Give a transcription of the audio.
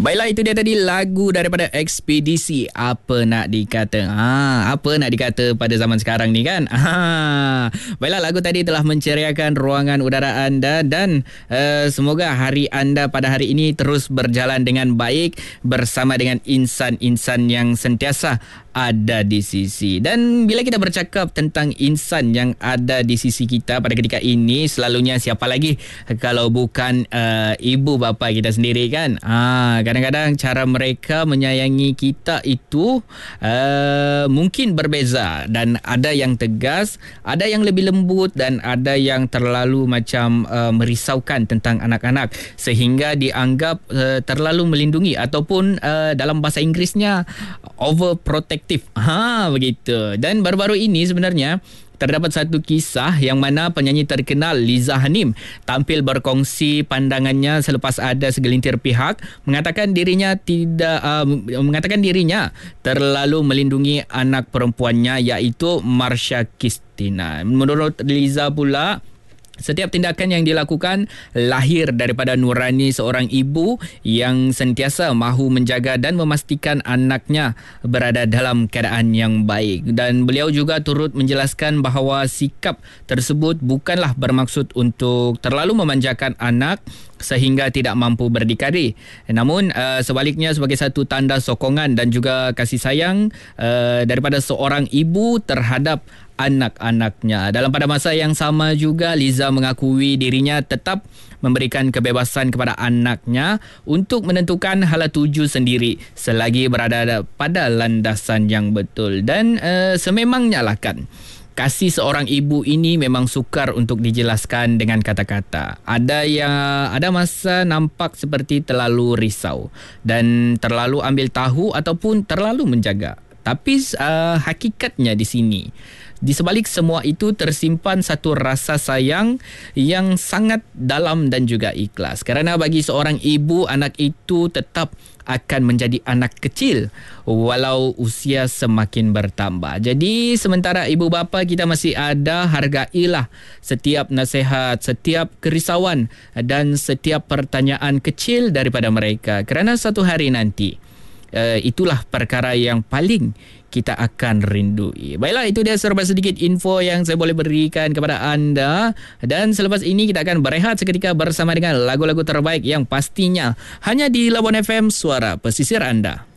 Baiklah, itu dia tadi lagu daripada Ekspedisi. Apa nak dikata? Apa nak dikata pada zaman sekarang ni kan? Baiklah, lagu tadi telah menceriakan ruangan udara anda dan semoga hari anda pada hari ini terus berjalan dengan baik bersama dengan insan-insan yang sentiasa ada di sisi. Dan bila kita bercakap tentang insan yang ada di sisi kita pada ketika ini, selalunya siapa lagi kalau bukan ibu bapa kita sendiri kan? Kadang-kadang cara mereka menyayangi kita itu mungkin berbeza, dan ada yang tegas, ada yang lebih lembut, dan ada yang terlalu macam merisaukan tentang anak-anak sehingga dianggap terlalu melindungi ataupun dalam bahasa Inggerisnya overprotective. Begitu. Dan baru-baru ini sebenarnya terdapat satu kisah yang mana penyanyi terkenal Liza Hanim tampil berkongsi pandangannya selepas ada segelintir pihak mengatakan dirinya terlalu melindungi anak perempuannya, iaitu Marsha Christina. Menurut Liza pula, setiap tindakan yang dilakukan lahir daripada nurani seorang ibu yang sentiasa mahu menjaga dan memastikan anaknya berada dalam keadaan yang baik. Dan beliau juga turut menjelaskan bahawa sikap tersebut bukanlah bermaksud untuk terlalu memanjakan anak sehingga tidak mampu berdikari. Namun sebaliknya sebagai satu tanda sokongan dan juga kasih sayang daripada seorang ibu terhadap anak-anaknya. Dalam pada masa yang sama juga, Liza mengakui dirinya tetap memberikan kebebasan kepada anaknya untuk menentukan hala tuju sendiri selagi berada pada landasan yang betul. Dan sememangnya lah kan, kasih seorang ibu ini memang sukar untuk dijelaskan dengan kata-kata. Ada masa nampak seperti terlalu risau dan terlalu ambil tahu ataupun terlalu menjaga. Tapi hakikatnya di sini, di sebalik semua itu tersimpan satu rasa sayang yang sangat dalam dan juga ikhlas. Kerana bagi seorang ibu, anak itu tetap akan menjadi anak kecil walau usia semakin bertambah. Jadi sementara ibu bapa kita masih ada, hargailah setiap nasihat, setiap kerisauan dan setiap pertanyaan kecil daripada mereka. Kerana satu hari nanti itulah perkara yang paling kita akan rindui. Baiklah, itu dia serba sedikit info yang saya boleh berikan kepada anda. Dan selepas ini kita akan berehat seketika bersama dengan lagu-lagu terbaik yang pastinya hanya di Labuan FM, suara pesisir anda.